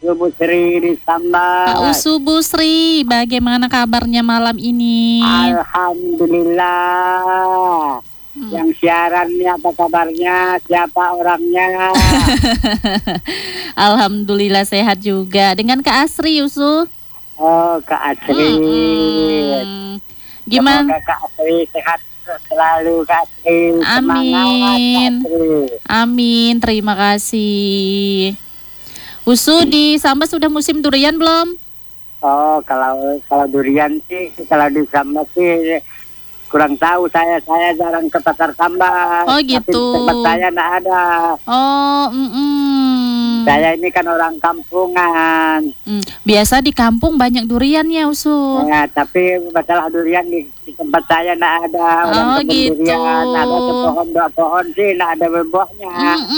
Usubusri di Kak Sambas. Usubusri, bagaimana kabarnya malam ini? Alhamdulillah. Yang siarannya apa kabarnya? Siapa orangnya? Alhamdulillah sehat juga. Dengan Kak Asri, Usu. Oh, Kak Asri. Gimana? Semoga Kak Asri sehat selalu, Kak Asri. Semangat, Amin. Kak Asri. Amin, terima kasih. Usu di Sambas sudah musim durian belum? Oh, kalau durian sih, kalau di Sambas sih kurang tahu saya jarang ke pasar Sambas. Oh Tapi gitu. di tempat saya nggak ada. Oh, Saya ini kan orang kampungan. Biasa di kampung banyak durian ya, Usu. Ya, tapi masalah durian di tempat saya nggak ada. Orang Oh kebun gitu. durian, ada sepohon dua pohon sih, nggak ada buahnya.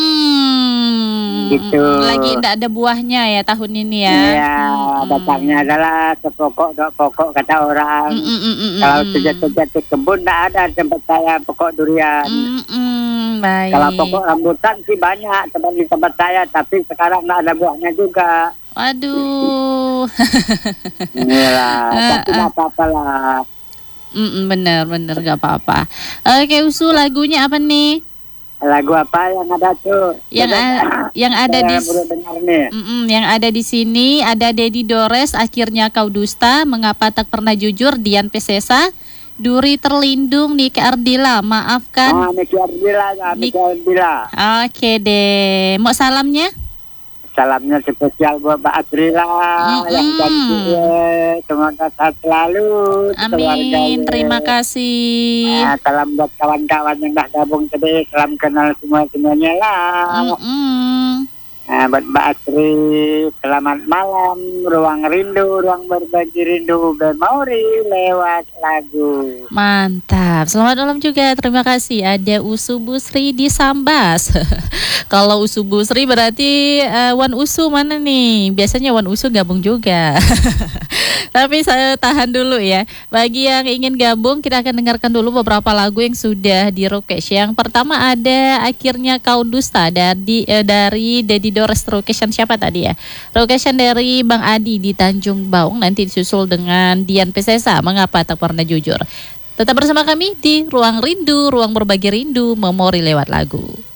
Gitu. Lagi nggak ada buahnya ya tahun ini ya. Iya, batangnya adalah sepokok dua pokok kata orang. Kalau sejati kebun nggak ada tempat saya pokok durian. Baik. Kalau pokok rambutan sih banyak di tempat saya, tapi sekarang nggak ada buahnya juga. Waduh. Inilah, tapi nggak apa-apa lah. Bener nggak apa-apa. Oke, Usu, lagunya apa nih? Lagu apa yang ada tuh? Yang ada di dengar nih. Yang ada di sini ada Dedi Dores, Akhirnya Kau Dusta, Mengapa Tak Pernah Jujur, Dian Pesesa, Duri Terlindung, Niki Ardila, Maafkan. Niki Ardila, Niki Ardila. Oke deh, mau salamnya? Salamnya spesial buat Mbak Adrila yang cantik, semoga sehat selalu. Amin, terima kasih. Salam buat kawan-kawan yang dah gabung tadi, salam kenal semuanya lah. Buat Mbak Asri, selamat malam. Ruang rindu, ruang berbagi rindu, memori lewat lagu. Mantap, selamat malam juga. Terima kasih. Ada Usubusri di Sambas. Kalau Usubusri berarti Wan Usu mana nih? Biasanya Wan Usu gabung juga. Tapi saya tahan dulu ya. Bagi yang ingin gabung, kita akan dengarkan dulu beberapa lagu yang sudah di request. Yang pertama ada Akhirnya Kau Dusta dari Dedi Dores. Requestan siapa tadi ya? Requestan dari Bang Adi di Tanjung Baung. Nanti disusul dengan Dian Pesesa, Mengapa Tak Pernah Jujur. Tetap bersama kami di Ruang Rindu, ruang berbagi rindu, memori lewat lagu.